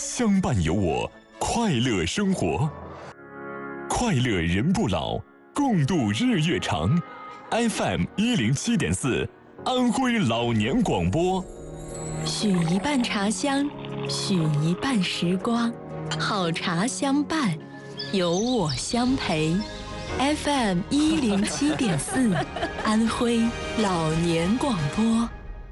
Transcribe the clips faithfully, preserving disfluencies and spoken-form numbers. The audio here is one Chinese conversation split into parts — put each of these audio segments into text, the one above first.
相伴有我，快乐生活，快乐人不老，共度日月长。F M 一零七点四，安徽老年广播。 许一半茶香，许一半时光，好茶相伴，有我相陪。F M 一零七点四，安徽老年广播。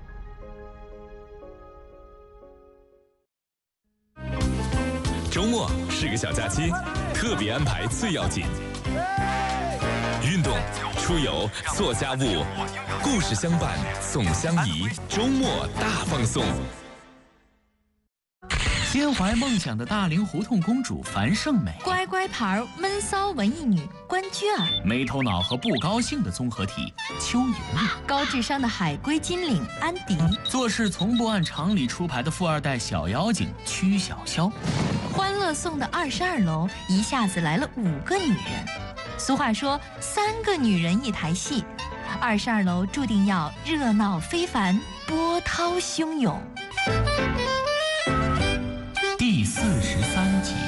周末是个小假期，特别安排最要紧。运动、出游、做家务，故事相伴，总相宜。周末大放送。 心怀梦想的大龄胡同公主樊胜美， 乖乖牌闷骚文艺女关雎尔， 没头脑和不高兴的综合体邱莹莹， 高智商的海归金领安迪， 做事从不按常理出牌的富二代小妖精曲小潇。 欢乐颂的二十二楼一下子来了五个女人，俗话说三个女人一台戏，二十二楼注定要热闹非凡，波涛汹涌。 第四十三集，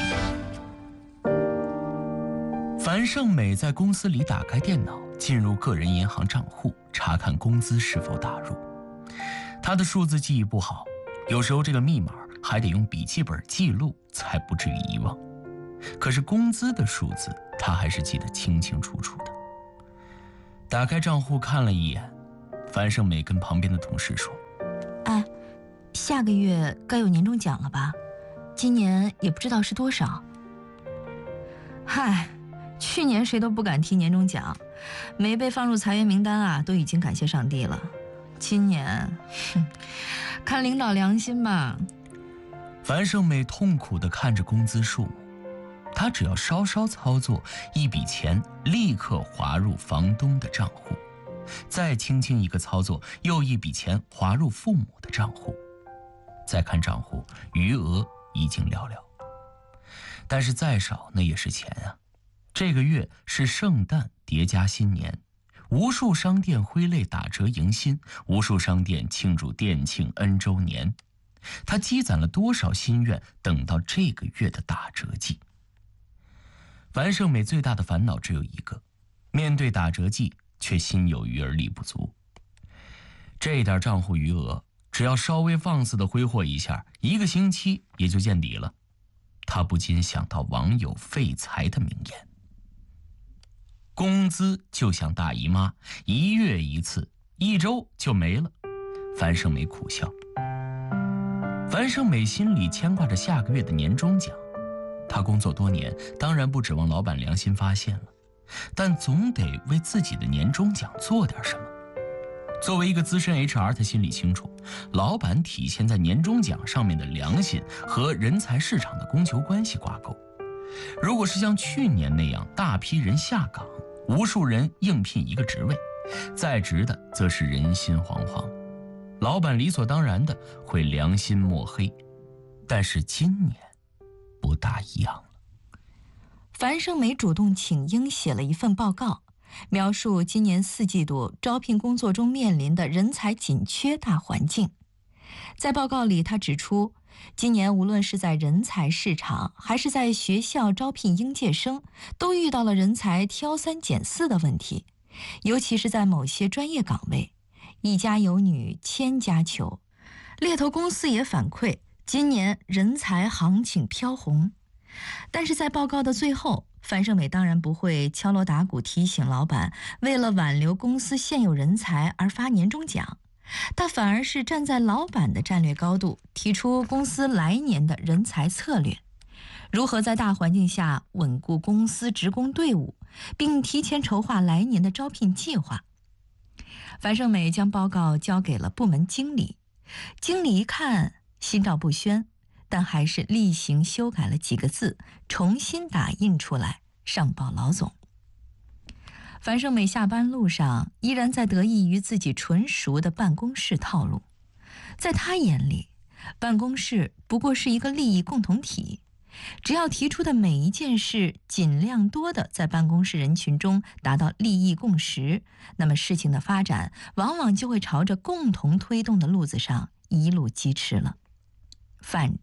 樊胜美在公司里打开电脑，进入个人银行账户，查看工资是否打入。她的数字记忆不好，有时候这个密码还得用笔记本记录，才不至于遗忘。可是工资的数字，她还是记得清清楚楚的。打开账户看了一眼，樊胜美跟旁边的同事说：“ 哎，下个月该有年终奖了吧？今年也不知道是多少。嗨，去年谁都不敢提年终奖，没被放入裁员名单啊，都已经感谢上帝了。今年，哼，看领导良心吧。” 樊胜美痛苦地看着工资数目，她只要稍稍操作，一笔钱立刻划入房东的账户，再轻轻一个操作，又一笔钱划入父母的账户。再看账户，余额已经寥寥，但是再少那也是钱啊。这个月是圣诞叠加新年，无数商店挥泪打折迎新，无数商店庆祝店庆 N 周年。他积攒了多少心愿，等到这个月的打折季。樊胜美最大的烦恼只有一个，面对打折季却心有余而力不足。这点账户余额只要稍微放肆的挥霍一下，一个星期也就见底了。他不禁想到网友废材的名言：工资就像大姨妈，一月一次，一周就没了。樊胜美苦笑。樊胜美心里牵挂着下个月的年终奖。她工作多年，当然不指望老板良心发现了，但总得为自己的年终奖做点什么。作为一个资深 H R， 他心里清楚，老板体现在年终奖上面的良心和人才市场的供求关系挂钩。如果是像去年那样大批人下岗，无数人应聘一个职位，在职的则是人心惶惶，老板理所当然的会良心抹黑。但是今年不大一样了。 樊胜美主动请缨写了一份报告，描述今年四季度招聘工作中面临的人才紧缺大环境。在报告里，他指出，今年无论是在人才市场，还是在学校招聘应届生，都遇到了人才挑三拣四的问题，尤其是在某些专业岗位，一家有女千家求。猎头公司也反馈，今年人才行情飘红。但是在报告的最后，樊胜美当然不会敲锣打鼓提醒老板为了挽留公司现有人才而发年终奖，他反而是站在老板的战略高度，提出公司来年的人才策略，如何在大环境下稳固公司职工队伍，并提前筹划来年的招聘计划。樊胜美将报告交给了部门经理，经理一看心照不宣，但还是例行修改了几个字，重新打印出来上报老总。樊胜美下班路上依然在得益于自己纯熟的办公室套路，在他眼里，办公室不过是一个利益共同体，只要提出的每一件事尽量多的在办公室人群中达到利益共识，那么事情的发展往往就会朝着共同推动的路子上一路疾驰了。反之，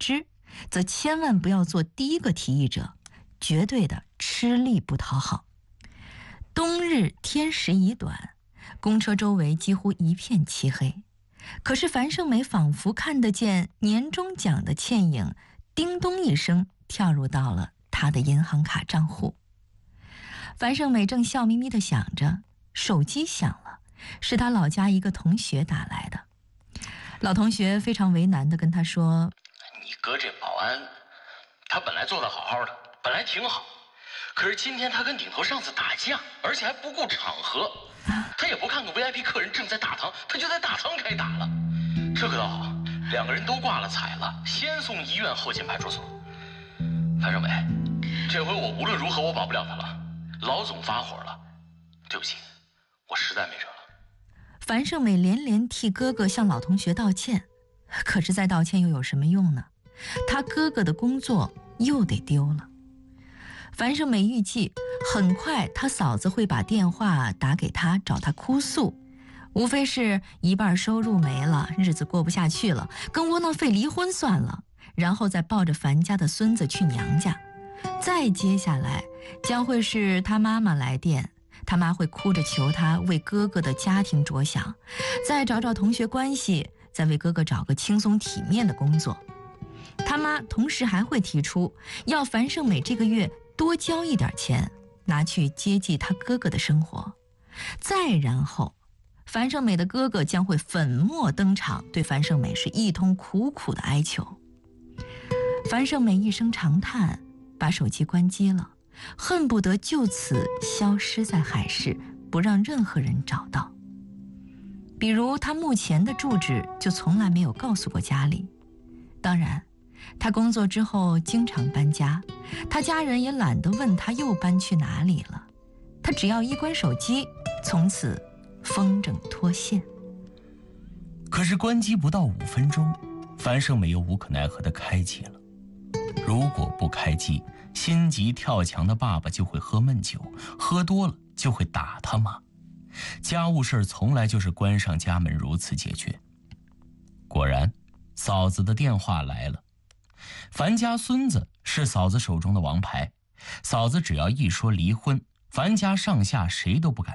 则千万不要做第一个提议者，绝对的吃力不讨好。冬日天时已短，公车周围几乎一片漆黑，可是樊胜美仿佛看得见年终奖的倩影，叮咚一声跳入到了她的银行卡账户。樊胜美正笑眯眯地想着，手机响了，是她老家一个同学打来的。老同学非常为难地跟她说： 你哥这保安，他本来做得好好的，本来挺好，可是今天他跟顶头上司打架，而且还不顾场合，他也不看看 V I P 客人正在大堂，他就在大堂开打了。这可倒好，两个人都挂了彩了，先送医院后进派出所。樊胜美，这回我无论如何我保不了他了，老总发火了，对不起，我实在没辙了。 樊胜美连连替哥哥向老同学道歉，可是再道歉又有什么用呢？他哥哥的工作又得丢了。樊胜美预计很快他嫂子会把电话打给他，找他哭诉，无非是一半收入没了，日子过不下去了，跟窝囊废离婚算了，然后再抱着樊家的孙子去娘家。再接下来将会是他妈妈来电，他妈会哭着求他为哥哥的家庭着想，再找找同学关系，再为哥哥找个轻松体面的工作。他妈同时还会提出要樊胜美这个月多交一点钱，拿去接济他哥哥的生活。再然后樊胜美的哥哥将会粉墨登场，对樊胜美是一通苦苦的哀求。樊胜美一声长叹，把手机关机了，恨不得就此消失在海市，不让任何人找到。比如他目前的住址就从来没有告诉过家里，当然他工作之后经常搬家，他家人也懒得问他又搬去哪里了，他只要一关手机，从此风筝脱线。 可是关机不到五分钟，樊胜美又无可奈何地开机了。如果不开机，心急跳墙的爸爸就会喝闷酒，喝多了就会打他妈。家务事从来就是关上家门如此解决。果然，嫂子的电话来了。樊家孙子是嫂子手中的王牌，嫂子只要一说离婚，樊家上下谁都不敢